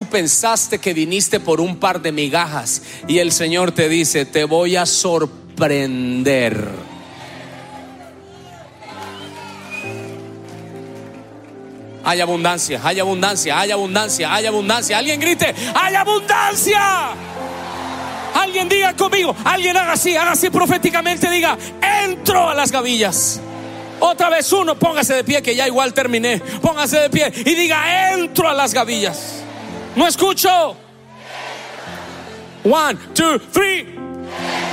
pensaste que viniste por un par de migajas, y el Señor te dice: te voy a sorprender. Hay abundancia, hay abundancia, hay abundancia, hay abundancia. Alguien grite: hay abundancia. Alguien diga conmigo, alguien haga así proféticamente, diga: entro a las gavillas. Otra vez uno, póngase de pie, que ya igual terminé. Póngase de pie y diga: entro a las gavillas. No escucho. 1, 2, 3.